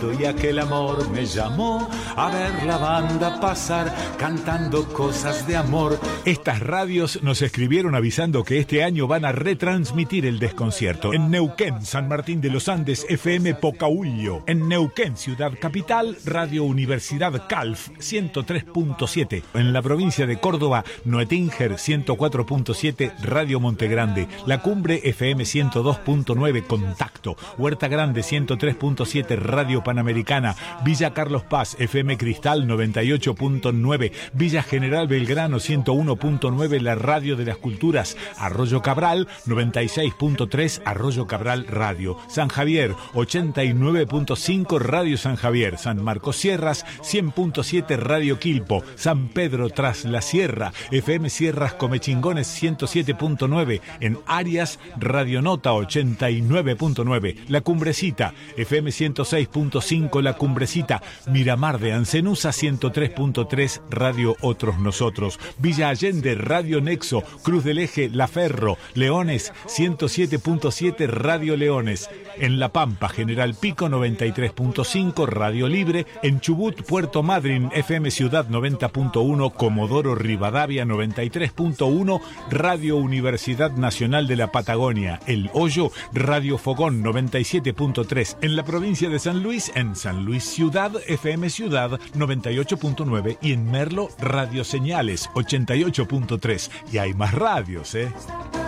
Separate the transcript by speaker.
Speaker 1: Y aquel amor me llamó a ver la banda pasar cantando cosas de amor.
Speaker 2: Estas radios nos escribieron avisando que este año van a retransmitir el desconcierto. En Neuquén, San Martín de los Andes, FM Pocahuillo. En Neuquén, Ciudad Capital, Radio Universidad Calf 103.7. En la provincia de Córdoba, Noetinger 104.7, Radio Montegrande. La Cumbre FM 102.9, Contacto. Huerta Grande 103.7, Radio Panamericana. Villa Carlos Paz, FM Cristal 98.9. Villa General Belgrano 101.9, la Radio de las Culturas. Arroyo Cabral 96.3, Arroyo Cabral Radio. San Javier 89.5, Radio San Javier. San Marcos Sierras 100.7, Radio Quilpo. San Pedro Tras la Sierra, FM Sierras Comechingones 107.9. En Arias, Radio Nota 89.9. La Cumbrecita, FM 106.5, La Cumbrecita. Miramar de Ancenusa 103.3, Radio Otros Nosotros. Villa Allende, Radio Nexo. Cruz del Eje, La Ferro. Leones 107.7, Radio Leones. En La Pampa, General Pico 93.5, Radio Libre. En Chubut, Puerto Madryn, FM Ciudad 90.1, Comodoro Rivadavia 93.1, Radio Universidad Nacional de la Patagonia. El Hoyo, Radio Fogón 97.3. En la provincia de San Luis, en San Luis Ciudad, FM Ciudad 98.9 y en Merlo, Radio Señales 88.3. Y hay más radios, ¿eh?